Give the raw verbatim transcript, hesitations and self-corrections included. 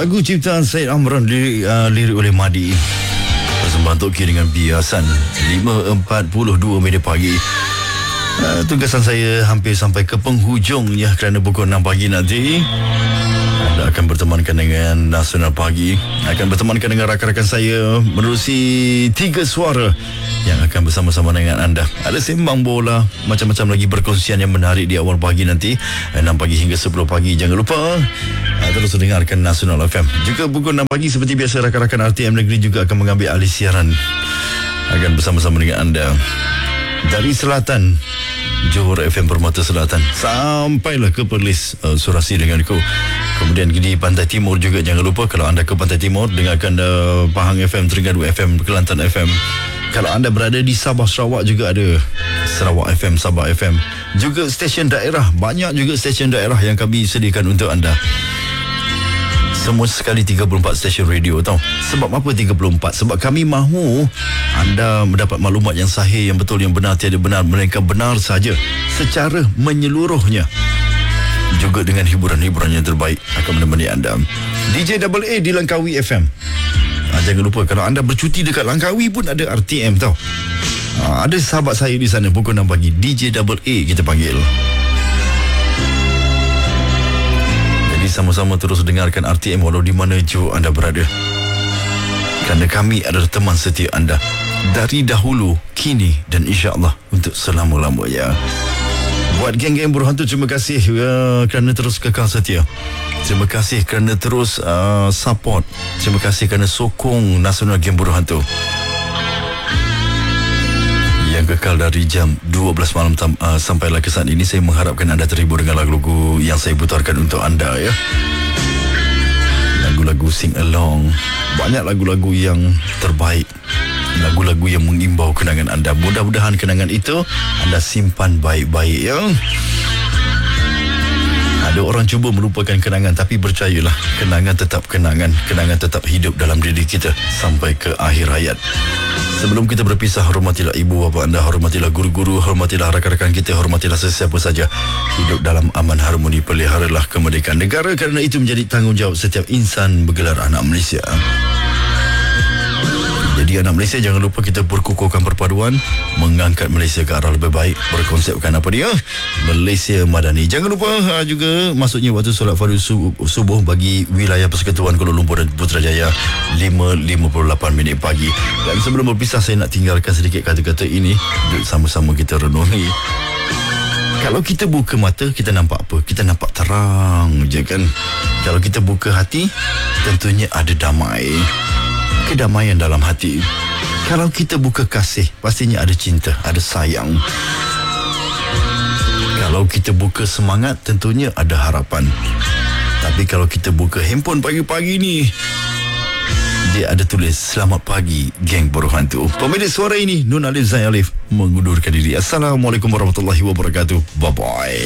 Lagu ciptaan Syed Amran, lirik, uh, lirik oleh Madi. Persembahan Toki dengan Biasan. lima empat puluh dua minit pagi. Uh, tugasan saya hampir sampai ke penghujung ya, kerana pukul enam pagi nanti anda akan bertemankan dengan Nasional Pagi, akan bertemankan dengan rakan-rakan saya menerusi tiga suara yang akan bersama-sama dengan anda. Ada sembang bola, macam-macam lagi perkongsian yang menarik di awal pagi nanti, enam pagi hingga sepuluh pagi. Jangan lupa uh, terus dengarkan Nasional F M. Juga pukul enam pagi seperti biasa, rakan-rakan R T M Negeri juga akan mengambil alih siaran, akan bersama-sama dengan anda dari selatan Johor F M Permata Selatan sampailah ke Perlis, uh, Surasi denganku. Kemudian di Pantai Timur juga jangan lupa, kalau anda ke Pantai Timur dengarkan uh, Pahang F M, Terengganu F M, Kelantan F M. Kalau anda berada di Sabah Sarawak juga ada Sarawak F M, Sabah F M. Juga stesen daerah, banyak juga stesen daerah yang kami sediakan untuk anda. Semua sekali tiga puluh empat stesen radio tau. Sebab apa tiga puluh empat? Sebab kami mahu anda mendapat maklumat yang sahih, yang betul, yang benar, tiada benar, mereka benar saja secara menyeluruhnya. Juga dengan hiburan-hiburan yang terbaik akan menemani anda. D J A A di Langkawi F M. Ha, jangan lupa, kalau anda bercuti dekat Langkawi pun ada R T M tau. Ha, ada sahabat saya di sana pukul enam pagi, D J A A kita panggil. Jadi sama-sama terus dengarkan R T M walau di mana jauh anda berada, kerana kami adalah teman setia anda dari dahulu, kini dan insya-Allah untuk selama-lamanya. Buat geng-geng buruh hantu, terima kasih uh, kerana terus kekal setia. Terima kasih kerana terus uh, support. Terima kasih kerana sokong Nasional Geng Buruh Hantu yang kekal dari jam dua belas malam tam, uh, sampailah ke saat ini. Saya mengharapkan anda terhibur dengan lagu-lagu yang saya putarkan untuk anda ya. Lagu-lagu sing along, banyak lagu-lagu yang terbaik, lagu-lagu yang mengimbau kenangan anda. Mudah-mudahan kenangan itu anda simpan baik-baik ya. Ada orang cuba melupakan kenangan, tapi percayalah, kenangan tetap kenangan. Kenangan tetap hidup dalam diri kita sampai ke akhir hayat. Sebelum kita berpisah, hormatilah ibu bapa anda, hormatilah guru-guru, hormatilah rakan-rakan kita, hormatilah sesiapa saja. Hidup dalam aman harmoni, peliharalah kemerdekaan negara, kerana itu menjadi tanggungjawab setiap insan bergelar anak Malaysia. Jadi anak Malaysia, jangan lupa kita berkukuhkan perpaduan, mengangkat Malaysia ke arah lebih baik, berkonsepkan apa dia? Malaysia Madani. Jangan lupa ha, juga masuknya waktu solat fardu subuh bagi wilayah Persekutuan Kuala Lumpur dan Putrajaya, lima lima puluh lapan minit pagi. Dan sebelum berpisah, saya nak tinggalkan sedikit kata-kata ini untuk sama-sama kita renungi. Kalau kita buka mata, kita nampak apa? Kita nampak terang je kan? Kalau kita buka hati, tentunya ada damai, kedamaian dalam hati. Kalau kita buka kasih, pastinya ada cinta, ada sayang. Kalau kita buka semangat, tentunya ada harapan. Tapi kalau kita buka handphone pagi-pagi ni, dia ada tulis selamat pagi geng buruh hantu. Pemilik suara ini Nun Alif Zain Alif mengundurkan diri. Assalamualaikum warahmatullahi wabarakatuh. Bye bye.